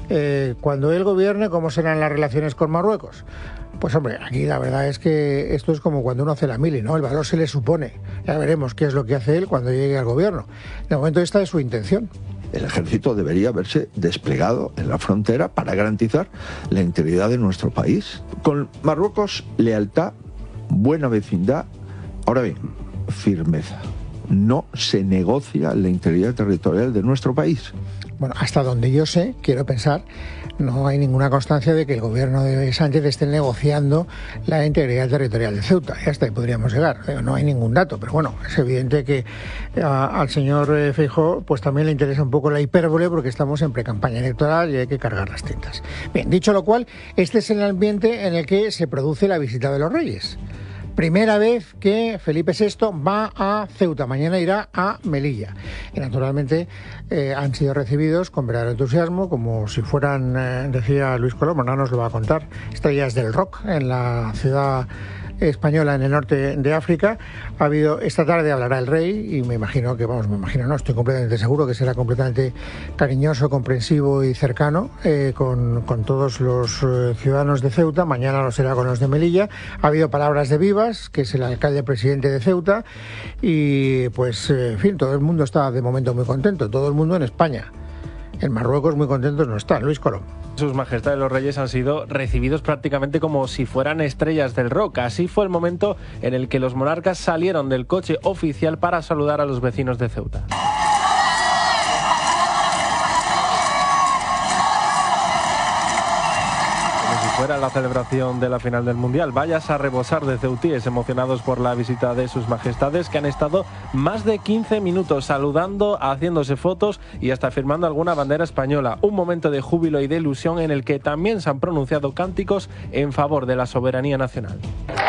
cuando él gobierne, ¿cómo serán las relaciones con Marruecos? Pues hombre, aquí la verdad es que esto es como cuando uno hace la mili, ¿no? El valor se le supone. Ya veremos qué es lo que hace él cuando llegue al gobierno. De momento esta es su intención. El ejército debería haberse desplegado en la frontera para garantizar la integridad de nuestro país. Con Marruecos, lealtad, buena vecindad, ahora bien, firmeza. No se negocia la integridad territorial de nuestro país. Bueno, hasta donde yo sé, quiero pensar, no hay ninguna constancia de que el gobierno de Sánchez esté negociando la integridad territorial de Ceuta. Y hasta ahí podríamos llegar. No hay ningún dato, pero bueno, es evidente que al señor Feijóo pues también le interesa un poco la hipérbole porque estamos en precampaña electoral y hay que cargar las tintas. Bien, dicho lo cual, este es el ambiente en el que se produce la visita de los Reyes. Primera vez que Felipe VI va a Ceuta, mañana irá a Melilla. Y naturalmente han sido recibidos con verdadero entusiasmo, como si fueran, decía Luis Colom, no nos lo va a contar, estrellas del rock en la ciudad española en el norte de África. Ha habido, esta tarde hablará el rey y me imagino, no, estoy completamente seguro que será completamente cariñoso, comprensivo y cercano con todos los ciudadanos de Ceuta. Mañana lo será con los de Melilla. Ha habido palabras de Vivas, que es el alcalde presidente de Ceuta, y pues, en fin, todo el mundo está de momento muy contento, todo el mundo en España. En Marruecos muy contentos no están. Luis Colom. Sus Majestades los Reyes han sido recibidos prácticamente como si fueran estrellas del rock. Así fue el momento en el que los monarcas salieron del coche oficial para saludar a los vecinos de Ceuta. Fuera la celebración de la final del Mundial. Vayas a rebosar de ceutíes emocionados por la visita de sus majestades, que han estado más de 15 minutos saludando, haciéndose fotos y hasta firmando alguna bandera española. Un momento de júbilo y de ilusión en el que también se han pronunciado cánticos en favor de la soberanía nacional.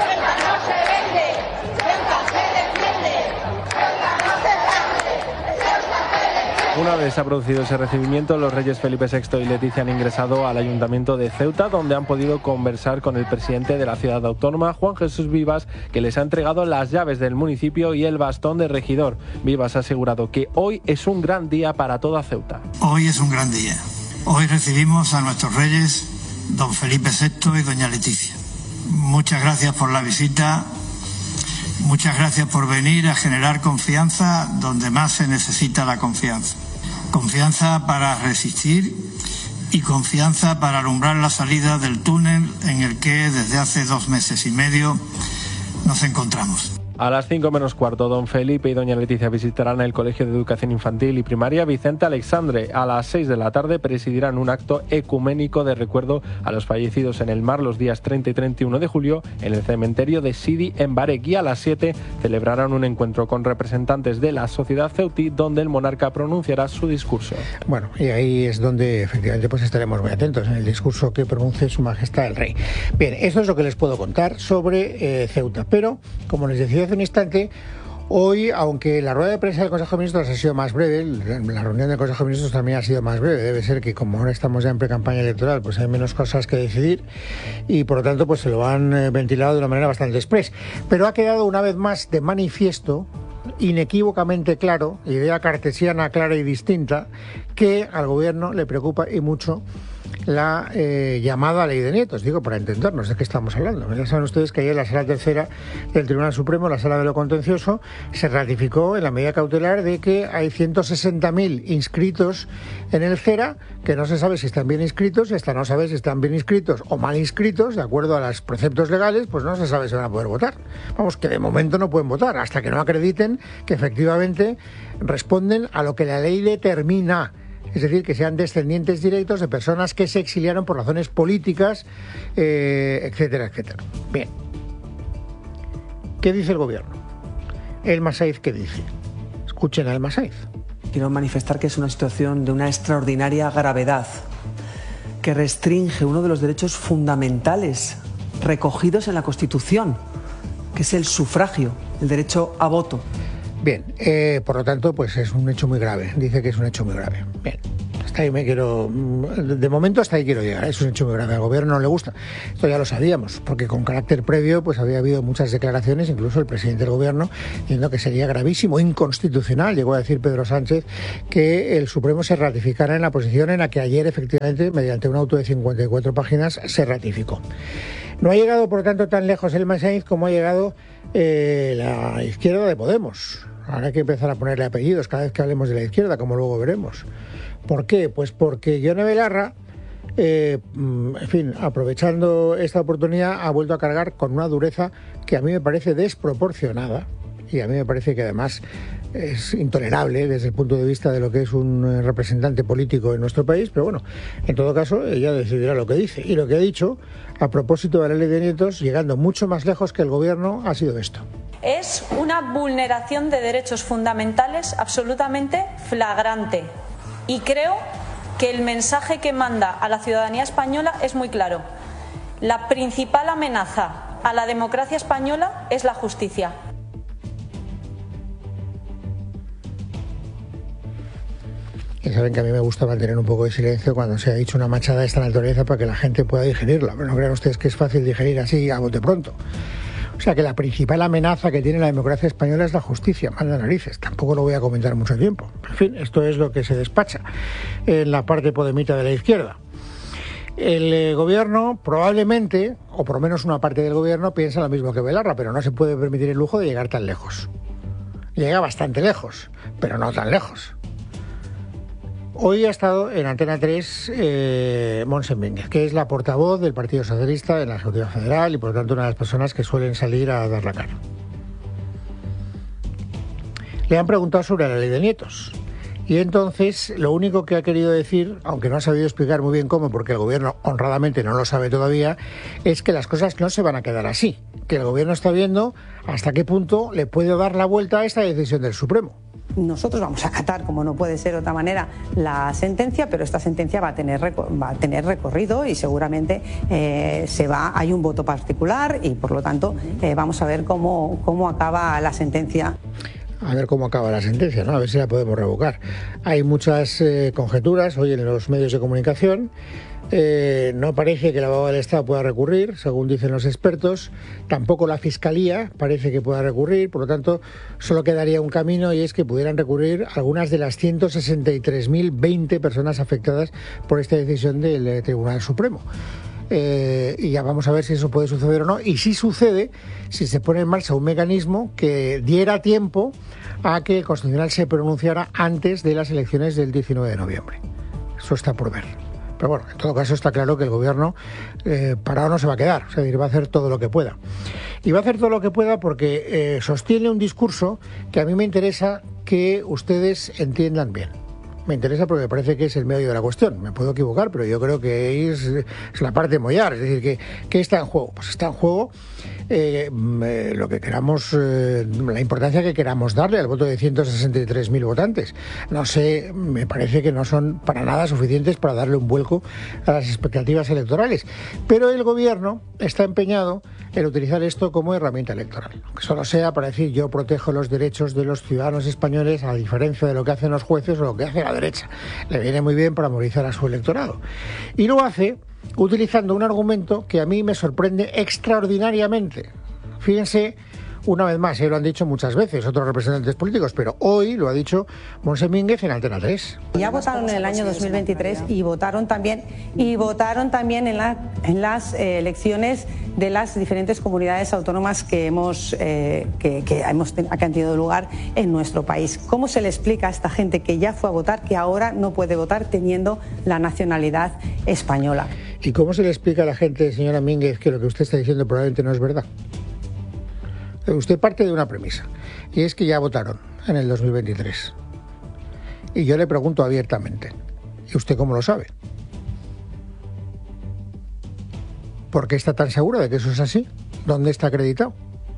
Una vez ha producido ese recibimiento, los reyes Felipe VI y Leticia han ingresado al Ayuntamiento de Ceuta, donde han podido conversar con el presidente de la ciudad autónoma, Juan Jesús Vivas, que les ha entregado las llaves del municipio y el bastón de regidor. Vivas ha asegurado que hoy es un gran día para toda Ceuta. Hoy es un gran día. Hoy recibimos a nuestros reyes, don Felipe VI y doña Leticia. Muchas gracias por la visita. Muchas gracias por venir a generar confianza donde más se necesita la confianza. Confianza para resistir y confianza para alumbrar la salida del túnel en el que desde hace 2 meses y medio nos encontramos. A las 5 menos cuarto, don Felipe y doña Leticia visitarán el Colegio de Educación Infantil y Primaria Vicente Alexandre. A las 6 de la tarde presidirán un acto ecuménico de recuerdo a los fallecidos en el mar los días 30 y 31 de julio en el cementerio de Sidi en Barek, y a las 7 celebrarán un encuentro con representantes de la sociedad ceutí donde el monarca pronunciará su discurso. Bueno, y ahí es donde efectivamente pues estaremos muy atentos en el discurso que pronuncie Su Majestad el Rey. Bien, eso es lo que les puedo contar sobre Ceuta, pero como les decía hace un instante, hoy, aunque la rueda de prensa del Consejo de Ministros ha sido más breve, la reunión del Consejo de Ministros también ha sido más breve. Debe ser que como ahora estamos ya en precampaña electoral, pues hay menos cosas que decidir y por lo tanto pues se lo han ventilado de una manera bastante express. Pero ha quedado una vez más de manifiesto, inequívocamente claro, idea cartesiana clara y distinta, que al gobierno le preocupa y mucho la llamada ley de nietos. Digo, para entendernos de qué estamos hablando. Ya saben ustedes que ayer la Sala Tercera del Tribunal Supremo, la Sala de lo Contencioso, se ratificó en la medida cautelar de que hay 160.000 inscritos en el CERA, que no se sabe si están bien inscritos, y hasta no sabe si están bien inscritos o mal inscritos, de acuerdo a los preceptos legales, pues no se sabe si van a poder votar. Vamos, que de momento no pueden votar, hasta que no acrediten que efectivamente responden a lo que la ley determina. Es decir, que sean descendientes directos de personas que se exiliaron por razones políticas, etcétera, etcétera. Bien. ¿Qué dice el gobierno? El Masaiz, ¿qué dice? Escuchen al Masaiz. Quiero manifestar que es una situación de una extraordinaria gravedad, que restringe uno de los derechos fundamentales recogidos en la Constitución, que es el sufragio, el derecho a voto. Bien, por lo tanto, pues es un hecho muy grave. Dice que es un hecho muy grave. Bien, hasta Ahí me quiero, de momento hasta ahí quiero llegar. Es un hecho muy grave. Al gobierno no le gusta. Esto ya lo sabíamos, porque con carácter previo pues había habido muchas declaraciones, incluso el presidente del gobierno diciendo que sería gravísimo, inconstitucional, llegó a decir Pedro Sánchez, que el Supremo se ratificara en la posición en la que ayer efectivamente, mediante un auto de 54 páginas, se ratificó. No ha llegado, por lo tanto, tan lejos el Sáenz como ha llegado la izquierda de Podemos. Ahora hay que empezar a ponerle apellidos cada vez que hablemos de la izquierda, como luego veremos. ¿Por qué? Pues porque Yone Belarra, en fin, aprovechando esta oportunidad, ha vuelto a cargar con una dureza que a mí me parece desproporcionada y a mí me parece que además es intolerable desde el punto de vista de lo que es un representante político en nuestro país, pero bueno, en todo caso ella decidirá lo que dice. Y lo que ha dicho a propósito de la ley de nietos, llegando mucho más lejos que el gobierno, ha sido esto. Es una vulneración de derechos fundamentales absolutamente flagrante. Y creo que el mensaje que manda a la ciudadanía española es muy claro. La principal amenaza a la democracia española es la justicia. Ya saben que a mí me gusta mantener un poco de silencio cuando se ha dicho una machada de esta naturaleza para que la gente pueda digerirla. Pero no crean ustedes que es fácil digerir así a bote pronto. O sea que la principal amenaza que tiene la democracia española es la justicia, manda narices. Tampoco lo voy a comentar mucho tiempo. En fin, esto es lo que se despacha en la parte podemita de la izquierda. El gobierno probablemente, o por lo menos una parte del gobierno, piensa lo mismo que Belarra, pero no se puede permitir el lujo de llegar tan lejos. Llega bastante lejos, pero no tan lejos. Hoy ha estado en Antena 3 Montse Mínguez, que es la portavoz del Partido Socialista en la Ejecutiva Federal y por lo tanto una de las personas que suelen salir a dar la cara. Le han preguntado sobre la ley de nietos y entonces lo único que ha querido decir, aunque no ha sabido explicar muy bien cómo, porque el gobierno honradamente no lo sabe todavía, es que las cosas no se van a quedar así, que el gobierno está viendo hasta qué punto le puede dar la vuelta a esta decisión del Supremo. Nosotros vamos a acatar, como no puede ser de otra manera, la sentencia, pero esta sentencia va a tener recorrido y seguramente hay un voto particular y por lo tanto vamos a ver cómo acaba la sentencia. A ver cómo acaba la sentencia, ¿no? A ver si la podemos revocar. Hay muchas conjeturas hoy en los medios de comunicación. No parece que el abogado del Estado pueda recurrir, según dicen los expertos. Tampoco la Fiscalía parece que pueda recurrir. Por lo tanto, solo quedaría un camino y es que pudieran recurrir algunas de las 163.020 personas afectadas por esta decisión del Tribunal Supremo. Y ya vamos a ver si eso puede suceder o no. Y si sucede, si se pone en marcha un mecanismo que diera tiempo a que el Constitucional se pronunciara antes de las elecciones del 19 de noviembre. Eso está por ver. Pero bueno, en todo caso está claro que el gobierno parado no se va a quedar, es decir, va a hacer todo lo que pueda. Y va a hacer todo lo que pueda porque sostiene un discurso que a mí me interesa que ustedes entiendan bien. Me interesa porque me parece que es el medio de la cuestión. Me puedo equivocar, pero yo creo que es la parte de mollar. Es decir, ¿qué está en juego? Pues está en juego lo que queramos, la importancia que queramos darle al voto de 163.000 votantes. No sé, me parece que no son para nada suficientes para darle un vuelco a las expectativas electorales. Pero el gobierno está empeñado en utilizar esto como herramienta electoral. Aunque solo sea para decir yo protejo los derechos de los ciudadanos españoles a diferencia de lo que hacen los jueces o lo que hace la derecha. Le viene muy bien para movilizar a su electorado. Y lo hace utilizando un argumento que a mí me sorprende extraordinariamente. Fíjense, una vez más, lo han dicho muchas veces otros representantes políticos, pero hoy lo ha dicho Montse Mínguez en Antena 3. Ya votaron en el año 2023 y votaron también en las elecciones de las diferentes comunidades autónomas que han tenido lugar en nuestro país. ¿Cómo se le explica a esta gente que ya fue a votar que ahora no puede votar teniendo la nacionalidad española? ¿Y cómo se le explica a la gente, señora Mínguez, que lo que usted está diciendo probablemente no es verdad? Usted parte de una premisa, y es que ya votaron en el 2023. Y yo le pregunto abiertamente, ¿y usted cómo lo sabe? ¿Por qué está tan segura de que eso es así? ¿Dónde está acreditado?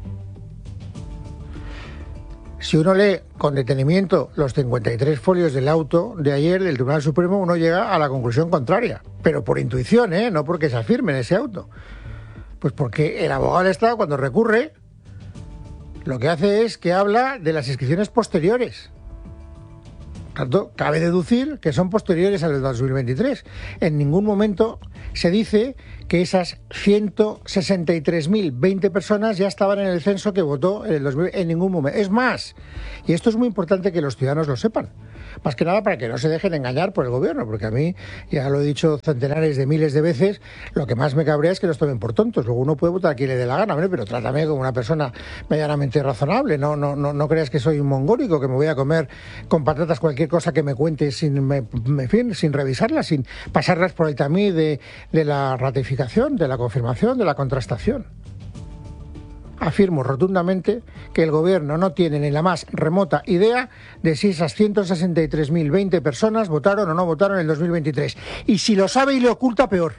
Si uno lee con detenimiento los 53 folios del auto de ayer del Tribunal Supremo, uno llega a la conclusión contraria, pero por intuición, no porque se afirme en ese auto. Pues porque el abogado del Estado, cuando recurre, lo que hace es que habla de las inscripciones posteriores. Tanto, cabe deducir que son posteriores al del 2023. En ningún momento se dice que esas 163.020 personas ya estaban en el censo que votó en el 2000, en ningún momento. Es más, y esto es muy importante que los ciudadanos lo sepan, más que nada para que no se dejen engañar por el gobierno, porque a mí, ya lo he dicho centenares de miles de veces, lo que más me cabrea es que nos tomen por tontos. Luego uno puede votar a quien le dé la gana, pero trátame como una persona medianamente razonable. No creas que soy un mongólico, que me voy a comer con patatas cualquier cosa que me cuente sin revisarla, sin pasarlas por el tamiz de la ratificación, de la confirmación, de la contrastación. Afirmo rotundamente que el gobierno no tiene ni la más remota idea de si esas 163.020 personas votaron o no votaron en el 2023. Y si lo sabe y le oculta, peor.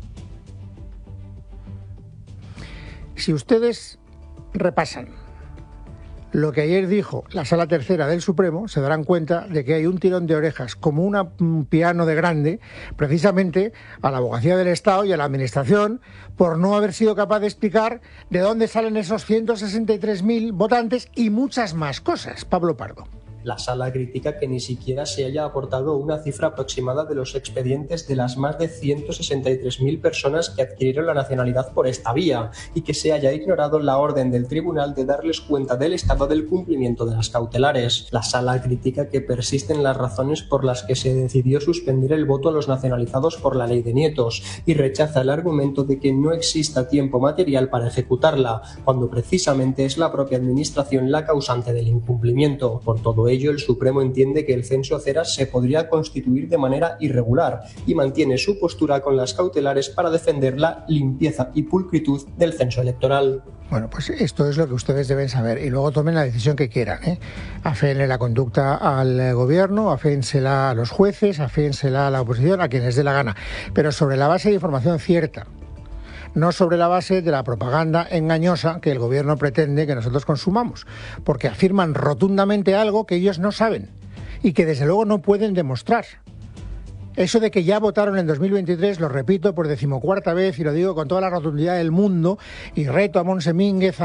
Si ustedes repasan lo que ayer dijo la Sala Tercera del Supremo, se darán cuenta de que hay un tirón de orejas como un piano de grande, precisamente a la Abogacía del Estado y a la Administración, por no haber sido capaz de explicar de dónde salen esos 163.000 votantes y muchas más cosas. Pablo Pardo. La Sala critica que ni siquiera se haya aportado una cifra aproximada de los expedientes de las más de 163.000 personas que adquirieron la nacionalidad por esta vía y que se haya ignorado la orden del tribunal de darles cuenta del estado del cumplimiento de las cautelares. La Sala critica que persisten las razones por las que se decidió suspender el voto a los nacionalizados por la ley de nietos y rechaza el argumento de que no exista tiempo material para ejecutarla, cuando precisamente es la propia Administración la causante del incumplimiento. Por todo ello, el Supremo entiende que el censo Ceras se podría constituir de manera irregular y mantiene su postura con las cautelares para defender la limpieza y pulcritud del censo electoral. Bueno, pues esto es lo que ustedes deben saber y luego tomen la decisión que quieran, Aféenle la conducta al gobierno, aféensela a los jueces, aféensela a la oposición, a quien les dé la gana, pero sobre la base de información cierta, no sobre la base de la propaganda engañosa que el gobierno pretende que nosotros consumamos, porque afirman rotundamente algo que ellos no saben y que desde luego no pueden demostrar. Eso de que ya votaron en 2023, lo repito por 14ª vez y lo digo con toda la rotundidad del mundo, y reto a Montse Mínguez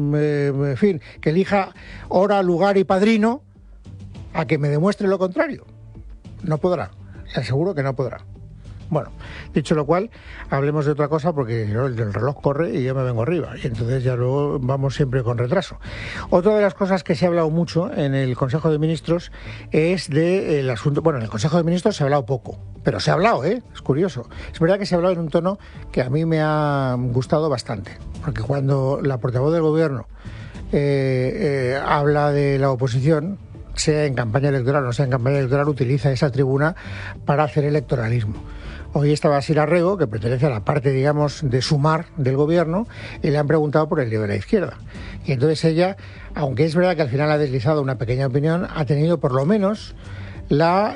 que elija hora, lugar y padrino a que me demuestre lo contrario. No podrá, le aseguro que no podrá. Bueno, dicho lo cual, hablemos de otra cosa porque el reloj corre y yo me vengo arriba y entonces ya luego vamos siempre con retraso. Otra de las cosas que se ha hablado mucho en el Consejo de Ministros es del asunto. Bueno, en el Consejo de Ministros se ha hablado poco, pero se ha hablado, es curioso. Es verdad que se ha hablado en un tono que a mí me ha gustado bastante, porque cuando la portavoz del Gobierno habla de la oposición, sea en campaña electoral o no sea en campaña electoral, utiliza esa tribuna para hacer electoralismo. Hoy estaba Sira Rego, que pertenece a la parte, digamos, de Sumar del gobierno, y le han preguntado por el lío de la izquierda. Y entonces ella, aunque es verdad que al final ha deslizado una pequeña opinión, ha tenido por lo menos la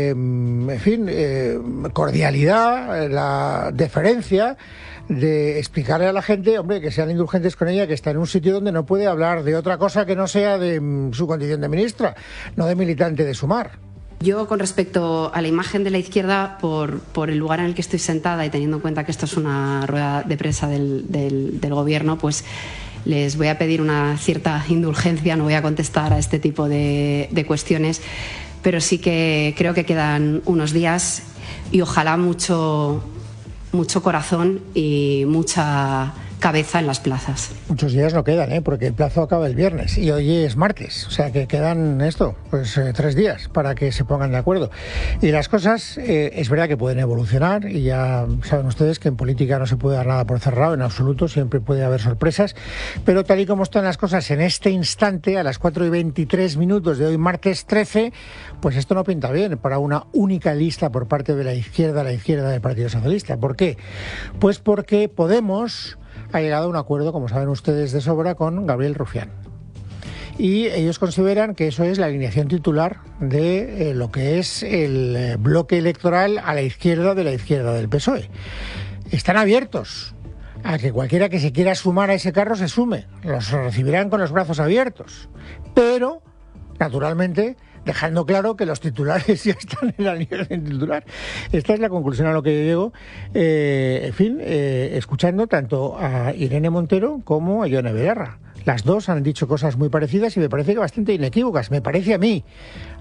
cordialidad, la deferencia de explicarle a la gente, hombre, que sean indulgentes con ella, que está en un sitio donde no puede hablar de otra cosa que no sea de su condición de ministra, no de militante de Sumar. Yo, con respecto a la imagen de la izquierda, por el lugar en el que estoy sentada y teniendo en cuenta que esto es una rueda de prensa del Gobierno, pues les voy a pedir una cierta indulgencia, no voy a contestar a este tipo de cuestiones, pero sí que creo que quedan unos días y ojalá mucho corazón y mucha cabeza en las plazas. Muchos días no quedan, porque el plazo acaba el viernes y hoy es martes, o sea que quedan 3 días para que se pongan de acuerdo. Y las cosas es verdad que pueden evolucionar y ya saben ustedes que en política no se puede dar nada por cerrado en absoluto, siempre puede haber sorpresas, pero tal y como están las cosas en este instante, a las 4:23 de hoy martes 13, pues esto no pinta bien para una única lista por parte de la izquierda del Partido Socialista. ¿Por qué? Pues porque Podemos ha llegado a un acuerdo, como saben ustedes de sobra, con Gabriel Rufián. Y ellos consideran que eso es la alineación titular de lo que es el bloque electoral a la izquierda del PSOE. Están abiertos a que cualquiera que se quiera sumar a ese carro se sume. Los recibirán con los brazos abiertos. Pero, naturalmente, dejando claro que los titulares ya están en la alineación titular. Esta es la conclusión a lo que yo llego, escuchando tanto a Irene Montero como a Yone Belarra. Las dos han dicho cosas muy parecidas y me parece que bastante inequívocas. Me parece a mí.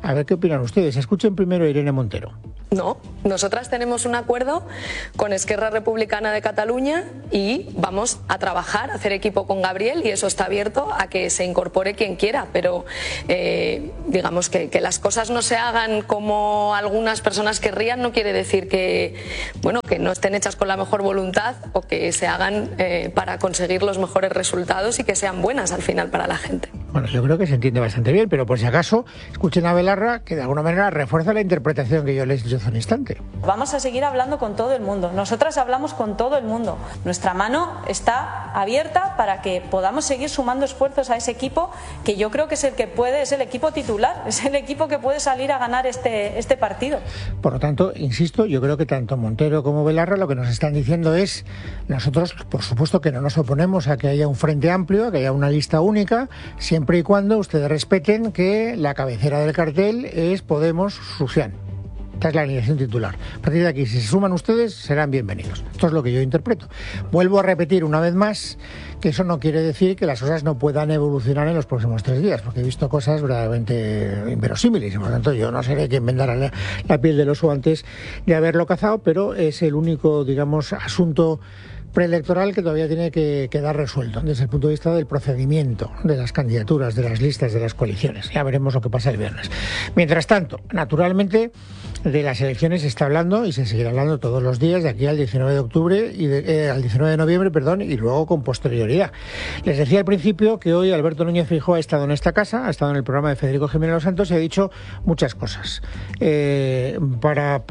A ver qué opinan ustedes. Escuchen primero a Irene Montero. No, nosotras tenemos un acuerdo con Esquerra Republicana de Cataluña y vamos a trabajar, a hacer equipo con Gabriel, y eso está abierto a que se incorpore quien quiera, pero digamos que las cosas no se hagan como algunas personas querrían no quiere decir que no estén hechas con la mejor voluntad o que se hagan para conseguir los mejores resultados y que sean buenas al final para la gente. Bueno, yo creo que se entiende bastante bien, pero por si acaso, escuchen a Belarra, que de alguna manera refuerza la interpretación que yo les he dicho hace un instante. Vamos a seguir hablando con todo el mundo. Nosotras hablamos con todo el mundo. Nuestra mano está abierta para que podamos seguir sumando esfuerzos a ese equipo, que yo creo que es el que puede, es el equipo titular, es el equipo que puede salir a ganar este partido. Por lo tanto, insisto, yo creo que tanto Montero como Belarra lo que nos están diciendo es, nosotros, por supuesto que no nos oponemos a que haya un frente amplio, a que haya una lista única, siempre y cuando ustedes respeten que la cabecera del cartel es Podemos-Rufián. Esta es la alineación titular. A partir de aquí, si se suman ustedes, serán bienvenidos. Esto es lo que yo interpreto. Vuelvo a repetir una vez más que eso no quiere decir que las cosas no puedan evolucionar en los próximos 3 días, porque he visto cosas verdaderamente inverosímiles. Por lo tanto, yo no seré quien vendara la piel del oso antes de haberlo cazado, pero es el único, digamos, asunto preelectoral que todavía tiene que quedar resuelto desde el punto de vista del procedimiento de las candidaturas, de las listas, de las coaliciones. Ya veremos lo que pasa el viernes. Mientras tanto, naturalmente, de las elecciones se está hablando y se seguirá hablando todos los días de aquí al 19 de octubre y al 19 de noviembre, y luego con posterioridad. Les decía al principio que hoy Alberto Núñez Feijóo ha estado en esta casa, ha estado en el programa de Federico Jiménez Los Santos y ha dicho muchas cosas. Para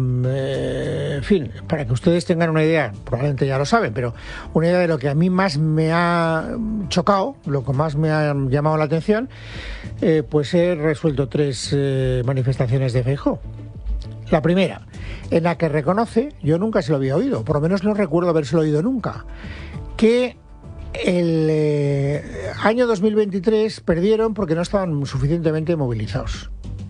que ustedes tengan una idea, probablemente ya lo saben, pero una idea de lo que a mí más me ha chocado, lo que más me ha llamado la atención, pues he resuelto 3 manifestaciones de Feijóo. La primera, en la que reconoce, yo nunca se lo había oído, por lo menos no recuerdo habérselo oído nunca, que el año 2023 perdieron porque no estaban suficientemente movilizados,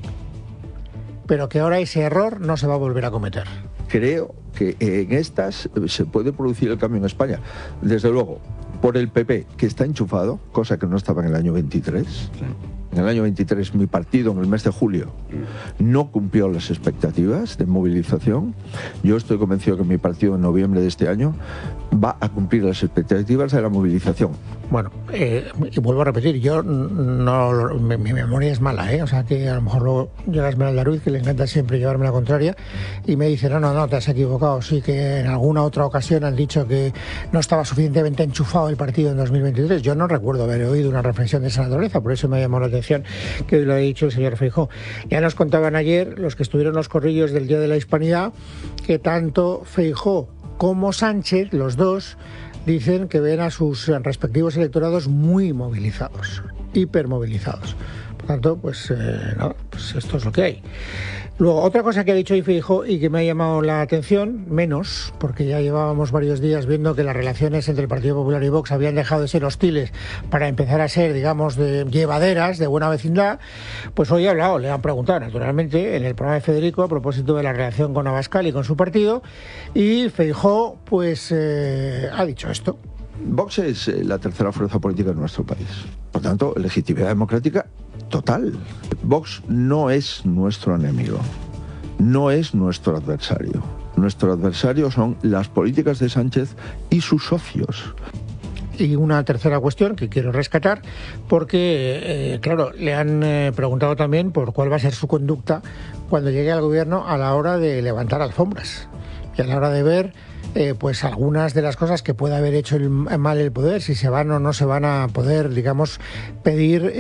pero que ahora ese error no se va a volver a cometer. Creo que en estas se puede producir el cambio en España. Desde luego, por el PP, que está enchufado, cosa que no estaba en el año 23. Sí. En el año 23 mi partido en el mes de julio no cumplió las expectativas de movilización. Yo estoy convencido que mi partido en noviembre de este año va a cumplir las expectativas de la movilización. Bueno, y vuelvo a repetir, yo no, mi memoria es mala, o sea que a lo mejor luego llega Esmeralda Ruiz, que le encanta siempre llevarme la contraria, y me dice, no, te has equivocado, sí que en alguna otra ocasión han dicho que no estaba suficientemente enchufado el partido en 2023. Yo no recuerdo haber oído una reflexión de esa naturaleza, por eso me ha llamado la atención que hoy lo ha dicho el señor Feijóo. Ya nos contaban ayer, los que estuvieron en los corrillos del Día de la Hispanidad, que tanto Feijóo como Sánchez, los dos, dicen que ven a sus respectivos electorados muy movilizados, hipermovilizados. Por tanto, pues esto es lo que hay. Luego, otra cosa que ha dicho hoy Feijóo y que me ha llamado la atención, menos, porque ya llevábamos varios días viendo que las relaciones entre el Partido Popular y Vox habían dejado de ser hostiles para empezar a ser, digamos, de llevaderas, de buena vecindad, pues hoy ha hablado, le han preguntado, naturalmente, en el programa de Federico, a propósito de la relación con Abascal y con su partido, y Feijóo, pues, ha dicho esto. Vox es la tercera fuerza política de nuestro país. Por tanto, legitimidad democrática total. Vox no es nuestro enemigo, no es nuestro adversario. Nuestro adversario son las políticas de Sánchez y sus socios. Y una tercera cuestión que quiero rescatar, porque, claro, le han preguntado también por cuál va a ser su conducta cuando llegue al gobierno a la hora de levantar alfombras y a la hora de ver pues algunas de las cosas que puede haber hecho mal el poder, si se van o no se van a poder, digamos, pedir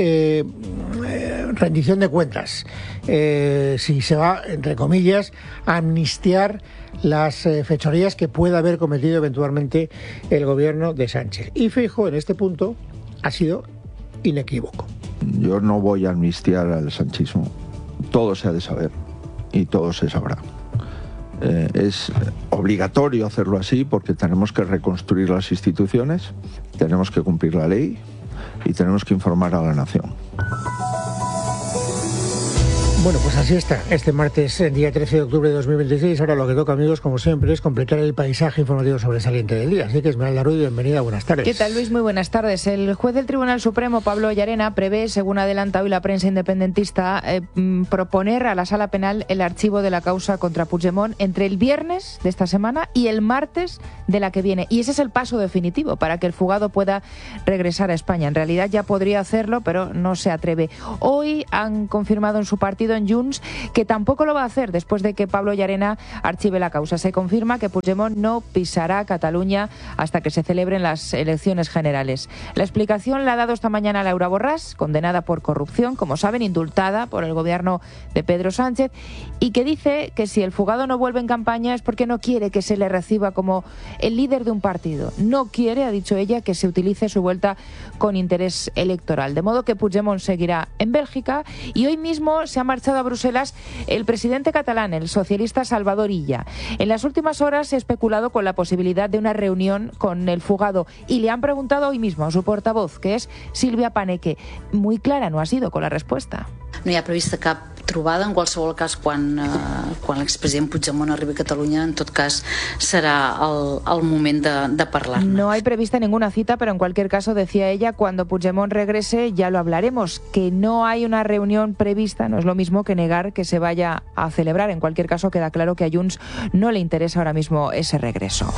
rendición de cuentas, si se va, entre comillas, a amnistiar las fechorías que pueda haber cometido eventualmente el gobierno de Sánchez. Y Feijóo en este punto ha sido inequívoco. Yo no voy a amnistiar al sanchismo. Todo se ha de saber y todo se sabrá. Es obligatorio hacerlo así porque tenemos que reconstruir las instituciones, tenemos que cumplir la ley y tenemos que informar a la nación. Bueno, pues así está. Este martes, día 13 de octubre de 2026. Ahora lo que toca, amigos, como siempre, es completar el paisaje informativo sobresaliente del día. Así que Esmeralda Ruiz, bienvenida, buenas tardes. ¿Qué tal, Luis? Muy buenas tardes. El juez del Tribunal Supremo, Pablo Llarena, prevé, según adelanta hoy la prensa independentista, proponer a la Sala Penal el archivo de la causa contra Puigdemont entre el viernes de esta semana y el martes de la que viene. Y ese es el paso definitivo para que el fugado pueda regresar a España. En realidad ya podría hacerlo, pero no se atreve. Hoy han confirmado en su partido, en Junts, que tampoco lo va a hacer después de que Pablo Llarena archive la causa. Se confirma que Puigdemont no pisará Cataluña hasta que se celebren las elecciones generales. La explicación la ha dado esta mañana Laura Borràs, condenada por corrupción, como saben, indultada por el gobierno de Pedro Sánchez, y que dice que si el fugado no vuelve en campaña es porque no quiere que se le reciba como el líder de un partido. No quiere, ha dicho ella, que se utilice su vuelta con interés electoral. De modo que Puigdemont seguirá en Bélgica, y hoy mismo se ha marchado a Bruselas el presidente catalán, el socialista Salvador Illa. En las últimas horas se ha especulado con la posibilidad de una reunión con el fugado, y le han preguntado hoy mismo a su portavoz, que es Sílvia Paneque. Muy clara no ha sido con la respuesta. No hi ha prevista cap trobada. En qualsevol cas, quan l'expresident Puigdemont arribi a Catalunya, en tot cas serà el moment de parlar. No hay prevista ninguna cita, pero en cualquier caso, decía ella, cuando Puigdemont regrese ya lo hablaremos. Que no hay una reunión prevista no es lo mismo que negar que se vaya a celebrar. En cualquier caso, queda claro que a Junts no le interesa ahora mismo ese regreso.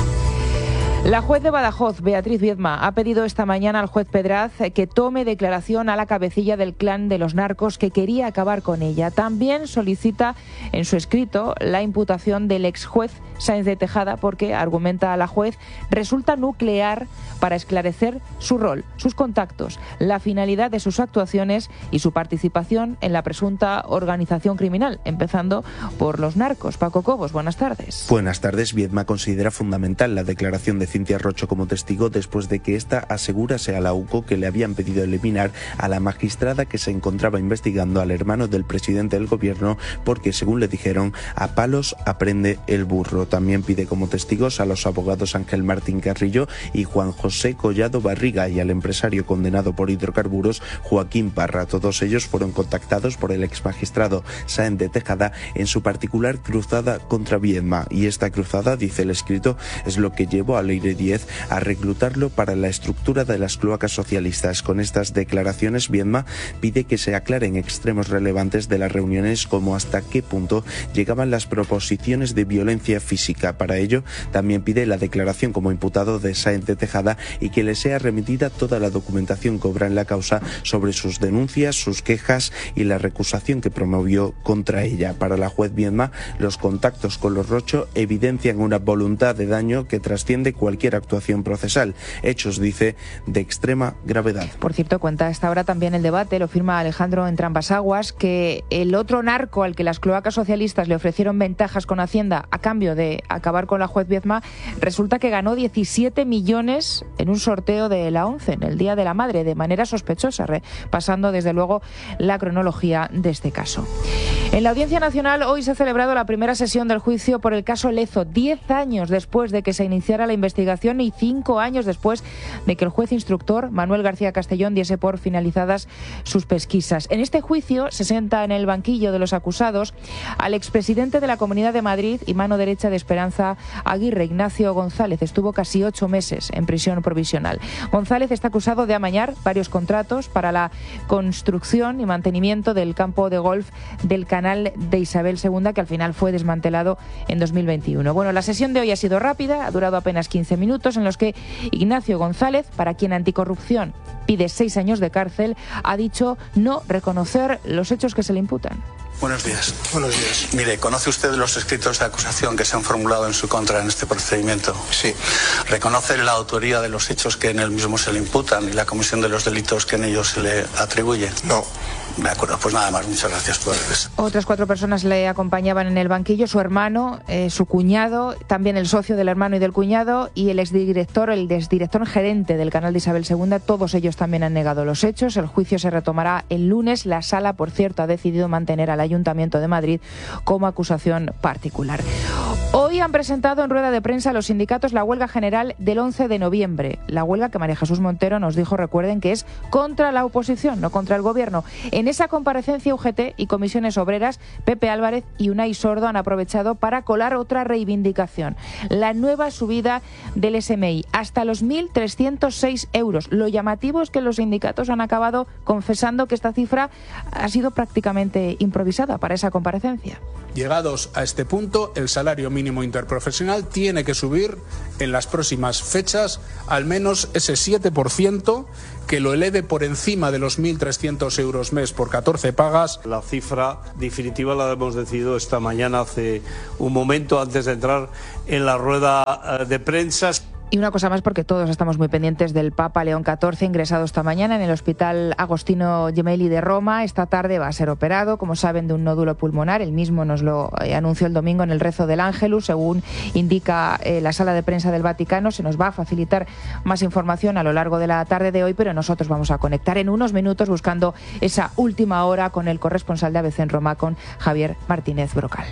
La juez de Badajoz, Beatriz Viedma, ha pedido esta mañana al juez Pedraz que tome declaración a la cabecilla del clan de los narcos que quería acabar con ella. También solicita en su escrito la imputación del exjuez Sáenz de Tejada porque, argumenta la juez, resulta nuclear para esclarecer su rol, sus contactos, la finalidad de sus actuaciones y su participación en la presunta organización criminal, empezando por los narcos. Paco Cobos, buenas tardes. Buenas tardes. Viedma considera fundamental la declaración de Cintia Rocho como testigo después de que ésta asegurase a la UCO que le habían pedido eliminar a la magistrada que se encontraba investigando al hermano del presidente del gobierno porque, según le dijeron, a palos aprende el burro. También pide como testigos a los abogados Ángel Martín Carrillo y Juan José Collado Barriga y al empresario condenado por hidrocarburos Joaquín Parra. Todos ellos fueron contactados por el exmagistrado Sáenz de Tejada en su particular cruzada contra Viedma, y esta cruzada, dice el escrito, es lo que llevó a Leire Díez a reclutarlo para la estructura de las cloacas socialistas. Con estas declaraciones, Viedma pide que se aclaren extremos relevantes de las reuniones, como hasta qué punto llegaban las proposiciones de violencia física. Para ello, también pide la declaración como imputado de Sáenz de Tejada y que le sea remitida toda la documentación que obra en la causa sobre sus denuncias, sus quejas y la recusación que promovió contra ella. Para la juez Viedma, los contactos con los Rocho evidencian una voluntad de daño que trasciende cualquier actuación procesal. Hechos, dice, de extrema gravedad. Por cierto, cuenta a esta hora también el debate, lo firma Alejandro Entrambas-Aguas, que el otro narco al que las cloacas socialistas le ofrecieron ventajas con Hacienda a cambio de acabar con la juez Viedma, resulta que ganó 17 millones en un sorteo de la ONCE, en el Día de la Madre, de manera sospechosa, pasando desde luego la cronología de este caso. En la Audiencia Nacional hoy se ha celebrado la primera sesión del juicio por el caso Lezo, 10 años después de que se iniciara la investigación y 5 años después de que el juez instructor Manuel García Castellón diese por finalizadas sus pesquisas. En este juicio se sienta en el banquillo de los acusados al expresidente de la Comunidad de Madrid y mano derecha de Esperanza Aguirre, Ignacio González. Estuvo casi 8 meses en prisión provisional. González está acusado de amañar varios contratos para la construcción y mantenimiento del campo de golf del canal de Isabel II, que al final fue desmantelado en 2021. Bueno, la sesión de hoy ha sido rápida, ha durado apenas 15 minutos, en los que Ignacio González, para quien Anticorrupción pide 6 años de cárcel, ha dicho no reconocer los hechos que se le imputan. Buenos días. Buenos días. Mire, ¿conoce usted los escritos de acusación que se han formulado en su contra en este procedimiento? Sí. ¿Reconoce la autoría de los hechos que en él mismo se le imputan y la comisión de los delitos que en ellos se le atribuyen? No. De acuerdo, pues nada más. Muchas gracias por eso. Otras 4 personas le acompañaban en el banquillo: su hermano, su cuñado, también el socio del hermano y del cuñado y el exdirector gerente del canal de Isabel II. Todos ellos también han negado los hechos. El juicio se retomará el lunes. La sala, por cierto, ha decidido mantener al Ayuntamiento de Madrid como acusación particular. Hoy han presentado en rueda de prensa los sindicatos la huelga general del 11 de noviembre. La huelga que María Jesús Montero nos dijo, recuerden, que es contra la oposición, no contra el gobierno. En esa comparecencia UGT y comisiones obreras, Pepe Álvarez y Unai Sordo han aprovechado para colar otra reivindicación. La nueva subida del SMI hasta los 1.306 euros. Lo llamativo es que los sindicatos han acabado confesando que esta cifra ha sido prácticamente improvisada para esa comparecencia. Llegados a este punto, el salario mínimo interprofesional tiene que subir en las próximas fechas al menos ese 7% que lo eleve por encima de los 1.300 euros mes por 14 pagas. La cifra definitiva la hemos decidido esta mañana, hace un momento, antes de entrar en la rueda de prensa. Y una cosa más, porque todos estamos muy pendientes del Papa León XIV, ingresado esta mañana en el Hospital Agostino Gemelli de Roma. Esta tarde va a ser operado, como saben, de un nódulo pulmonar. Él mismo nos lo anunció el domingo en el rezo del Ángelus. Según indica la sala de prensa del Vaticano, se nos va a facilitar más información a lo largo de la tarde de hoy, pero nosotros vamos a conectar en unos minutos buscando esa última hora con el corresponsal de ABC en Roma, con Javier Martínez Brocal.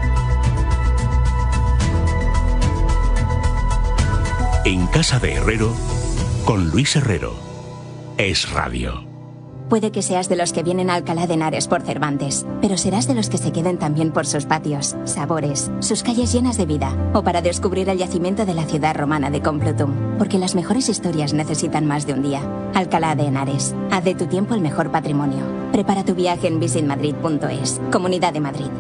En Casa de Herrero, con Luis Herrero. Es Radio. Puede que seas de los que vienen a Alcalá de Henares por Cervantes, pero serás de los que se queden también por sus patios, sabores, sus calles llenas de vida, o para descubrir el yacimiento de la ciudad romana de Complutum, porque las mejores historias necesitan más de un día. Alcalá de Henares, haz de tu tiempo el mejor patrimonio. Prepara tu viaje en visitmadrid.es, Comunidad de Madrid.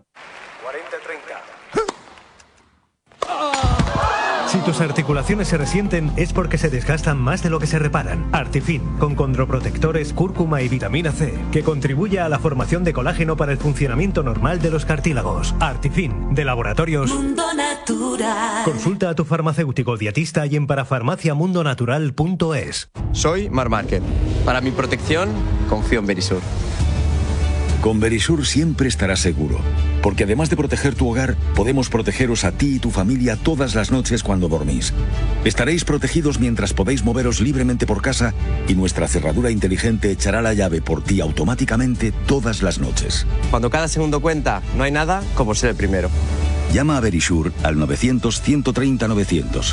Si tus articulaciones se resienten es porque se desgastan más de lo que se reparan. Artifin, con condroprotectores, cúrcuma y vitamina C, que contribuye a la formación de colágeno para el funcionamiento normal de los cartílagos. Artifin, de Laboratorios Mundo Natural. Consulta a tu farmacéutico dietista y en parafarmaciamundonatural.es. Soy Mar Márquez. Para mi protección, confío en Verisur. Con Verisur siempre estarás seguro, porque además de proteger tu hogar, podemos protegeros a ti y tu familia todas las noches cuando dormís. Estaréis protegidos mientras podéis moveros libremente por casa y nuestra cerradura inteligente echará la llave por ti automáticamente todas las noches. Cuando cada segundo cuenta, no hay nada como ser el primero. Llama a Verisur al 900-130-900.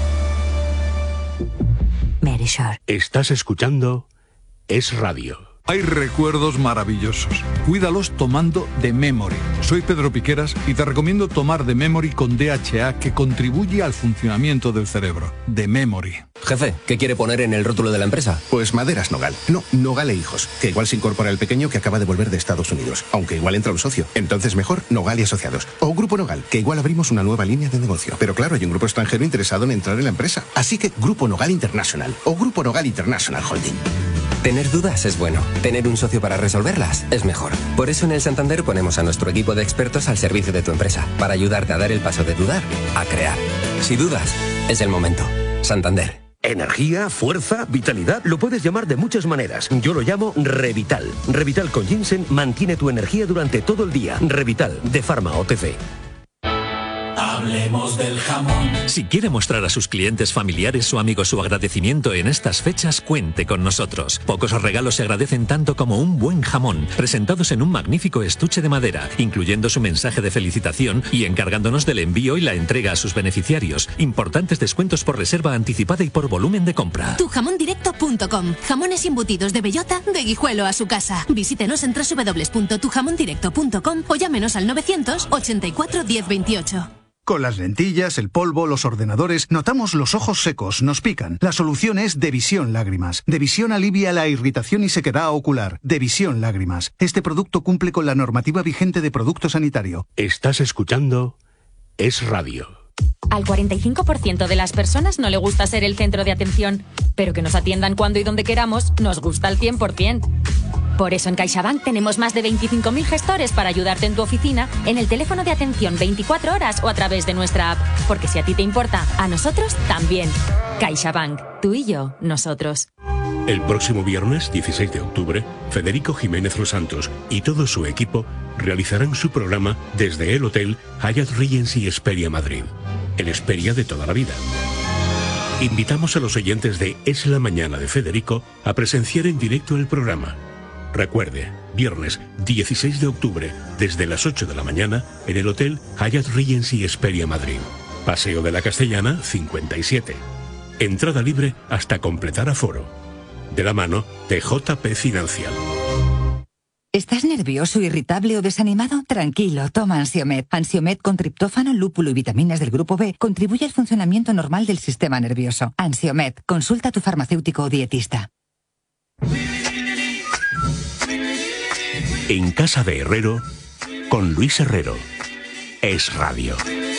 Verisur. Estás escuchando Es Radio. Hay recuerdos maravillosos. Cuídalos tomando The Memory. Soy Pedro Piqueras y te recomiendo tomar The Memory con DHA, que contribuye al funcionamiento del cerebro. The Memory. Jefe, ¿qué quiere poner en el rótulo de la empresa? Pues Maderas Nogal. No, Nogal e Hijos, que igual se incorpora el pequeño que acaba de volver de Estados Unidos, aunque igual entra un socio. Entonces mejor Nogal y Asociados. O Grupo Nogal, que igual abrimos una nueva línea de negocio. Pero claro, hay un grupo extranjero interesado en entrar en la empresa. Así que Grupo Nogal International o Grupo Nogal International Holding. Tener dudas es bueno. Tener un socio para resolverlas es mejor. Por eso en el Santander ponemos a nuestro equipo de expertos al servicio de tu empresa, para ayudarte a dar el paso de dudar a crear. Si dudas, es el momento. Santander. Energía, fuerza, vitalidad, lo puedes llamar de muchas maneras. Yo lo llamo Revital. Revital con ginseng mantiene tu energía durante todo el día. Revital, de Pharma OTC. Hablemos del jamón. Si quiere mostrar a sus clientes familiares o amigos su agradecimiento en estas fechas, cuente con nosotros. Pocos regalos se agradecen tanto como un buen jamón, presentados en un magnífico estuche de madera, incluyendo su mensaje de felicitación y encargándonos del envío y la entrega a sus beneficiarios. Importantes descuentos por reserva anticipada y por volumen de compra. Tujamondirecto.com. Jamones embutidos de bellota, de Guijuelo a su casa. Visítenos en www.tujamondirecto.com o llámenos al 984 1028. Con las lentillas, el polvo, los ordenadores, notamos los ojos secos, nos pican. La solución es Devisión Lágrimas. Devisión alivia la irritación y sequedad ocular. Devisión Lágrimas. Este producto cumple con la normativa vigente de producto sanitario. Estás escuchando Es Radio. Al 45% de las personas no le gusta ser el centro de atención, pero que nos atiendan cuando y donde queramos nos gusta al 100%. Por eso en CaixaBank tenemos más de 25.000 gestores para ayudarte en tu oficina, en el teléfono de atención 24 horas o a través de nuestra app. Porque si a ti te importa, a nosotros también. CaixaBank. Tú y yo, nosotros. El próximo viernes, 16 de octubre, Federico Jiménez Los Santos y todo su equipo realizarán su programa desde el Hotel Hyatt Regency Hesperia Madrid. El Hesperia de toda la vida. Invitamos a los oyentes de Es la Mañana de Federico a presenciar en directo el programa. Recuerde, viernes 16 de octubre, desde las 8 de la mañana, en el Hotel Hyatt Regency Esperia Madrid. Paseo de la Castellana, 57. Entrada libre hasta completar aforo. De la mano de JP Financial. ¿Estás nervioso, irritable o desanimado? Tranquilo, toma Ansiomed. Ansiomed con triptófano, lúpulo y vitaminas del grupo B contribuye al funcionamiento normal del sistema nervioso. Ansiomed, consulta a tu farmacéutico o dietista. En casa de Herrero, con Luis Herrero. Es Radio.